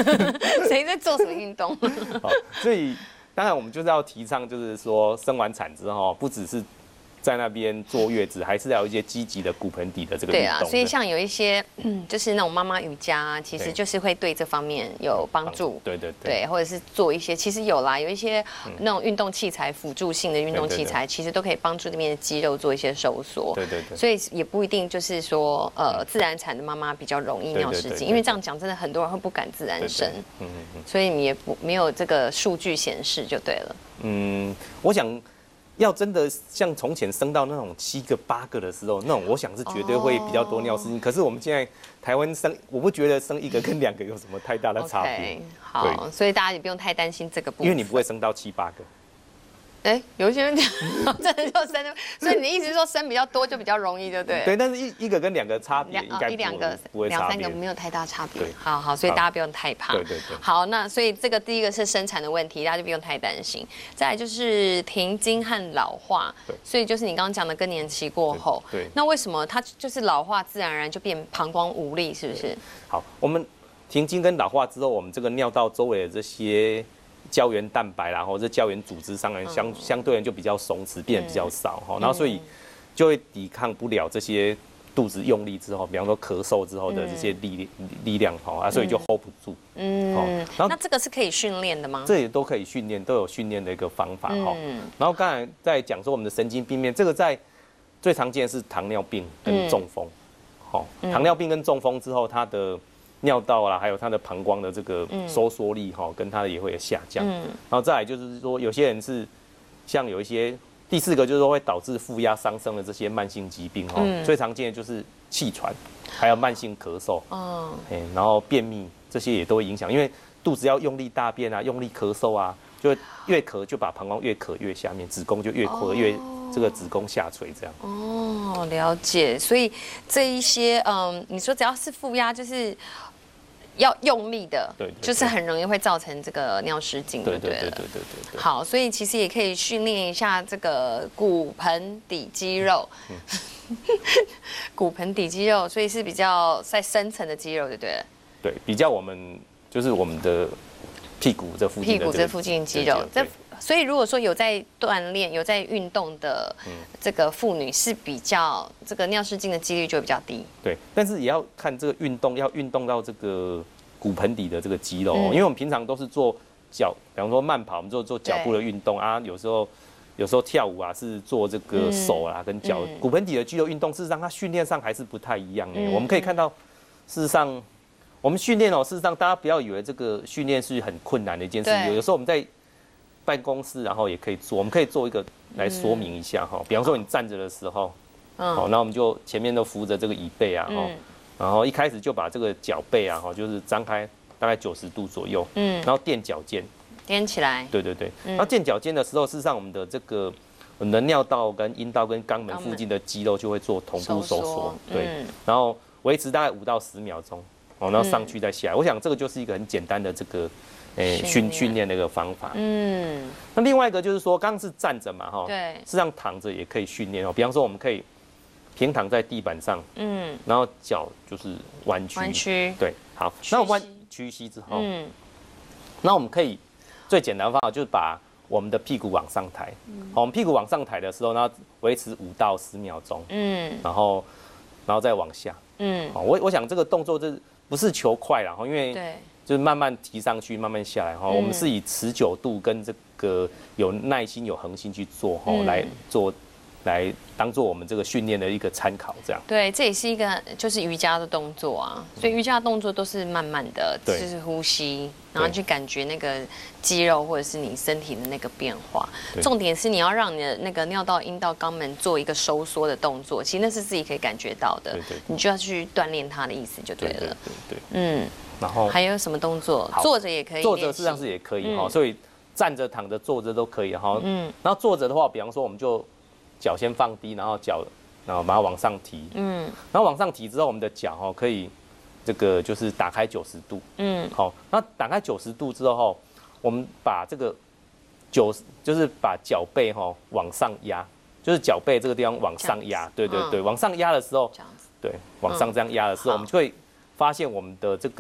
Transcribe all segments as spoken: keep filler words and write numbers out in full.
谁在做什么运动？ 好，所以当然我们就是要提倡，就是说生完产之后，不只是在那边坐月子，还是要有一些积极的骨盆底的这个运动。 对啊，所以像有一些，嗯，就是那种妈妈瑜伽，其实就是会对这方面有帮助。 对对对。 对，或者是做一些，其实有啦，有一些那种运动器材，辅助性的运动器材，其实都可以帮助里面的肌肉做一些收缩。 对对对。 所以也不一定就是说，呃，自然产的妈妈比较容易尿失禁，因为这样讲真的很多人会不敢自然生。嗯嗯嗯。所以你也不没有这个数据显示就对了。 嗯，我想。要真的像从前生到那种七个八个的时候，那种我想是绝对会比较多尿失禁。可是我们现在台湾生，我不觉得生一个跟两个有什么太大的差别。 Okay, 好，所以大家也不用太担心这个部分， 因为你不会生到七八个。 哎，有一些人讲真的就生，所以你的意思是说生比较多就比较容易，对不对？ 对，但是一一个跟两个差别应该一两个、两三个没有太大差别。好好，所以大家不用太怕。 对对对。 好，那所以这个第一个是生产的问题，大家就不用太担心。再来就是停经和老化，所以就是你刚刚讲的更年期过后， 对。 那为什么它就是老化，自然而然就变膀胱无力，是不是？ 好，我们停经跟老化之后，我们这个尿道周围的这些胶原蛋白啦，或者胶原组织上来相相对人就比较松弛，变得比较少哈，然后所以就会抵抗不了这些肚子用力之后，比方说咳嗽之后的这些力力量哈啊，所以就 hold 不住。嗯， 然后那这个是可以训练的吗？ 这也都可以训练，都有训练的一个方法哈。然后刚才在讲说我们的神经病变，这个在最常见的是糖尿病跟中风。好，糖尿病跟中风之后，它的尿道啦，还有它的膀胱的这个收缩力哈，跟它的也会下降。嗯，然后再来就是说，有些人是像有一些第四个就是说会导致负压伤生的这些慢性疾病哈，最常见的就是气喘，还有慢性咳嗽。哦，哎，然后便秘这些也都会影响，因为肚子要用力大便啊，用力咳嗽啊，就越咳就把膀胱越咳越下面，子宫就越咳越这个子宫下垂这样。 哦，了解。所以这一些嗯，你说只要是负压就是。要用力的，对， 对， 对，就是很容易会造成这个尿失禁，对对对对对对。好，所以其实也可以训练一下这个骨盆底肌肉，嗯、骨盆底肌肉，所以是比较在深层的肌肉，对不对？对， 比较我们就是我们的屁股这附近的、 这個、屁股这附近肌肉，这所以如果说有在锻炼、有在运动的这个妇女，是比较这个尿失禁的几率就会比较低。 对，但是也要看这个运动，要运动到这个骨盆底的这个肌肉、哦，嗯、因为我们平常都是做脚，比方说慢跑，我们做做脚部的运动啊，有时候有时候跳舞啊是做这个手啊、嗯、跟脚，嗯、骨盆底的肌肉运动，事实上它训练上还是不太一样的。嗯、我们可以看到，事实上我们训练哦，事实上大家不要以为这个训练是很困难的一件事，有时候我们在办公室，然后也可以做，我们可以做一个来说明一下哈。嗯、比方说你站着的时候，嗯，好，那我们就前面都扶着这个椅背啊，哈、嗯，然后一开始就把这个脚背啊，哈，就是张开大概九十度左右，嗯，然后垫脚尖， 踮起来， 对对对，嗯、然后垫脚尖的时候，事实上我们的这个我们的尿道跟阴道跟肛门附近的肌肉就会做同步收缩，对，嗯、然后维持大概五到十秒钟，哦，然后上去再下来，嗯、我想这个就是一个很简单的这个。诶，训训练的一个方法。嗯，那另外一个就是说，刚刚是站着嘛，哈，对，事实上躺着也可以训练哦。比方说，我们可以平躺在地板上，嗯，然后脚就是弯曲，弯曲，对，好，那弯屈膝之后，嗯，那我们可以最简单的方法就是把我们的屁股往上抬，嗯，好，我们屁股往上抬的时候，然后维持五到十秒钟，嗯，然后然后再往下，嗯，好，我我想这个动作这不是求快啦，因为对。就是慢慢提上去，慢慢下来哈。嗯、我们是以持久度跟这个有耐心、有恒心去做哈，嗯、来做，来当做我们这个训练的一个参考，这样。 对，这也是一个就是瑜伽的动作啊，所以瑜伽的动作都是慢慢的，就是呼吸，然后去感觉那个肌肉或者是你身体的那个变化。重点是你要让你的那个尿道、阴道、肛门做一个收缩的动作，其实那是自己可以感觉到的。对 对, 对，你就要去锻炼它的意思就对了。对 对, 对, 对，嗯。然后还有什么动作？坐着也可以， 坐着事实上是也可以哈，嗯、所以站着、躺着、坐着都可以哈。嗯，然后坐着的话，比方说我们就脚先放低，然后脚然后把它往上提，嗯，然后往上提之后，我们的脚哈可以这个就是打开九十度，嗯，好，那打开九十度之后，我们把这个九就是把脚背哈往上压，就是脚背这个地方往上压，对对对，嗯、往上压的时候，这样子，对，往上这样压的时候，嗯、我们就会发现我们的这个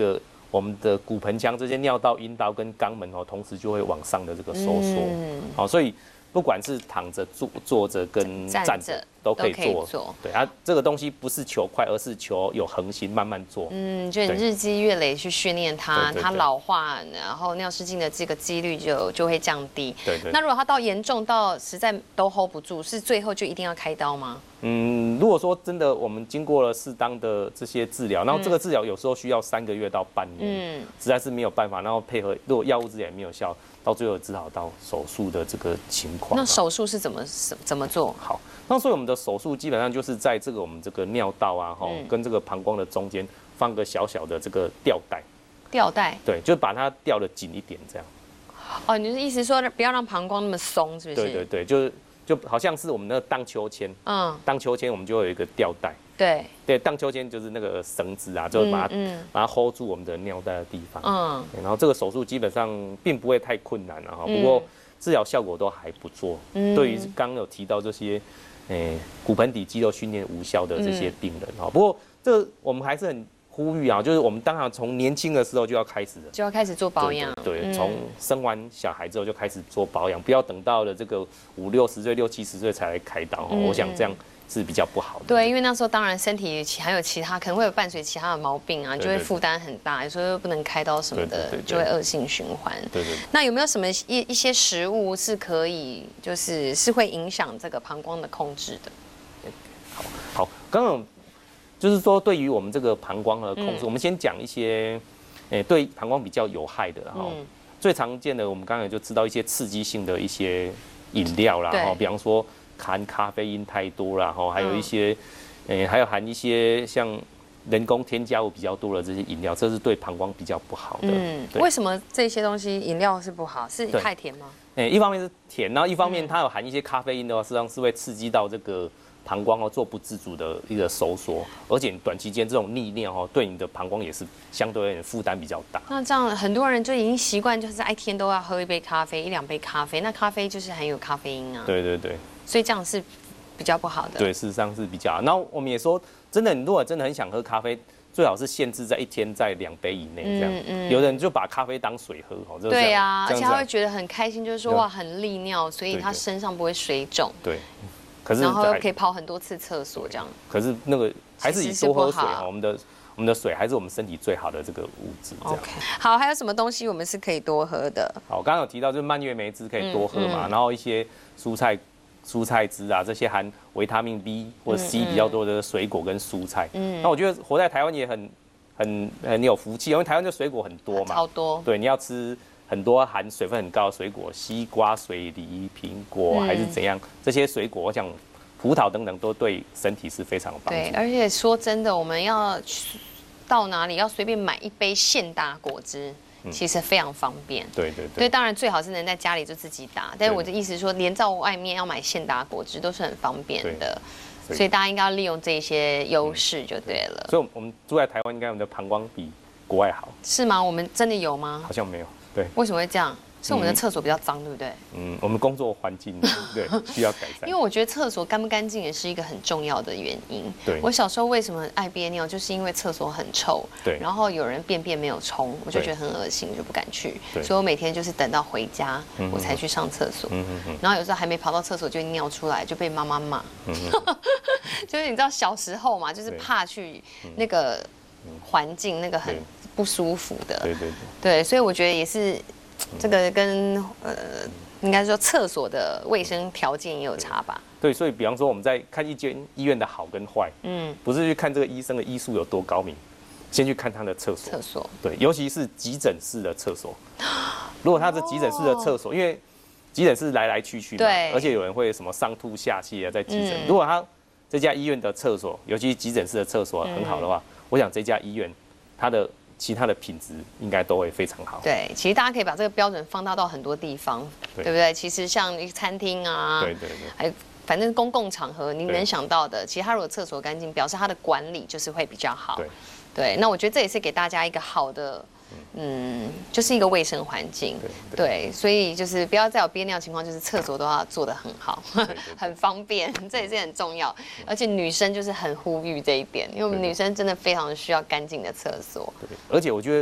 我们的骨盆腔这些尿道、阴道跟肛门哦，同时就会往上的这个收缩。嗯，好，所以不管是躺着、坐坐着跟站着都可以做。做对啊，这个东西不是求快，而是求有恒心，慢慢做。 嗯，就你日积月累去训练它，它老化，然后尿失禁的这个几率就就会降低。 对对。 那如果它到严重到实在都 hold 不住，是最后就一定要开刀吗？ 嗯，如果说真的我们经过了适当的这些治疗，然后这个治疗有时候需要三个月到半年，嗯，实在是没有办法，然后配合如果药物治疗也没有效，到最后只好到手术的这个情况。 那手术是怎么怎么做？ 好，那所以我们的手术基本上就是在这个我们这个尿道啊，哈、嗯，跟这个膀胱的中间放个小小的这个吊带。 吊带？ 对，就把它吊得紧一点，这样。 哦，你的意思说不要让膀胱那么松，是不是？ 对对对，就是。就好像是我们那个荡秋千，嗯，荡秋千我们就会有一个吊带， 对， 对，荡秋千就是那个绳子啊，就把它、嗯嗯、把它 hold 住我们的尿袋的地方，嗯，然后这个手术基本上并不会太困难了哈，不过治疗效果都还不错。嗯、对于刚刚有提到这些，诶、欸，骨盆底肌肉训练无效的这些病人哈、嗯，不过这我们还是很。呼吁啊，就是我们当然从年轻的时候就要开始了， 就要开始做保养。 对，从、嗯、生完小孩之后就开始做保养，不要等到了这个五六十岁、六七十岁才来开刀、嗯。我想这样是比较不好的。 对，因为那时候当然身体还有其他可能会有伴随其他的毛病啊，就会负担很大，有时候又不能开刀什么的，对对对对就会恶性循环。 对 对, 对。 那有没有什么一一些食物是可以，就是是会影响这个膀胱的控制的？ 好，好，刚刚。就是说，对于我们这个膀胱的控制，嗯、我们先讲一些，诶、欸，对膀胱比较有害的，然后、嗯、最常见的，我们刚才就知道一些刺激性的一些饮料啦，哈，比方说含咖啡因太多啦，哈，还有一些，诶、欸，还有含一些像人工添加物比较多的这些饮料，这是对膀胱比较不好的。嗯， 为什么这些东西饮料是不好？是太甜吗？ 诶、欸，一方面是甜，然后一方面它有含一些咖啡因的话，实际上是会刺激到这个。膀胱哦，做不自主的一个收缩，而且短期间这种逆尿哦，对你的膀胱也是相对而言负担比较大。 那这样很多人就已经习惯，就是一天都要喝一杯咖啡，一两杯咖啡。那咖啡就是含有咖啡因啊。 对对对。 所以这样是比较不好的。 对，事实上是比较好。那我们也说，真的，你如果真的很想喝咖啡，最好是限制在一天在两杯以内这样。嗯嗯。有的人就把咖啡当水喝哦。 对啊，而且他会觉得很开心，就是说哇很利尿，所以他身上不会水肿。 对。可是然后可以跑很多次厕所，这样。 可是那个还是以多喝水哈，我们的我们的水还是我们身体最好的这个物质。这样。 OK。好，还有什么东西我们是可以多喝的？ 好，我刚刚有提到就是蔓越莓汁可以多喝嘛，嗯嗯、然后一些蔬菜蔬菜汁啊，这些含维他命 B 或者 C 比较多的水果跟蔬菜。嗯。那我觉得活在台湾也很很很有福气，因为台湾的水果很多嘛。 超多。 对，你要吃。很多含水分很高的水果，西瓜、水梨、苹果、嗯、还是怎样，这些水果，我想葡萄等等都对身体是非常有帮助。 对，而且说真的，我们要去到哪里要随便买一杯现打果汁，嗯、其实非常方便。 对对对。 对，当然最好是能在家里就自己打，但是我的意思是说，连在外面要买现打果汁都是很方便的，所以大家应该要利用这些优势就对了。 嗯、所以我们住在台湾，应该我们的膀胱比国外好。 是吗？我们真的有吗？ 好像没有。对， 为什么会这样？是我们的厕所比较脏，对不对？ 嗯，我们工作环境对需要改善。 因为我觉得厕所干不干净也是一个很重要的原因。 对， 我小时候为什么爱憋尿，就是因为厕所很臭。 对， 然后有人便便没有冲，我就觉得很恶心，就不敢去。所以我每天就是等到回家，我才去上厕所。嗯嗯嗯。然后有时候还没跑到厕所就尿出来，就被妈妈骂。嗯就是你知道小时候嘛，就是怕去那个环境，那个很不舒服的。 对对对。 对，所以我觉得也是。这个跟呃，应该说厕所的卫生条件也有差吧？ 对，所以比方说我们在看一间医院的好跟坏，嗯，不是去看这个医生的医术有多高明，先去看他的厕所。 厕所， 对，尤其是急诊室的厕所。如果他是急诊室的厕所，哦、因为急诊室来来去去嘛， 对， 而且有人会什么上吐下泻啊，在急诊。嗯、如果他这家医院的厕所，尤其急诊室的厕所很好的话，嗯、我想这家医院它的。其他的品质应该都会非常好。 对，其实大家可以把这个标准放大到很多地方， 对, 对不对？其实像餐厅啊， 对对对， 还反正公共场合你能想到的，其实它如果厕所干净，表示它的管理就是会比较好。 对， 对，那我觉得这也是给大家一个好的。嗯，就是一个卫生环境， 对, 对, 对，所以就是不要再有憋尿情况，就是厕所都要做得很好，对对对很方便，这也是很重要。而且女生就是很呼吁这一点，因为我们女生真的非常需要干净的厕所。 对，而且我觉得。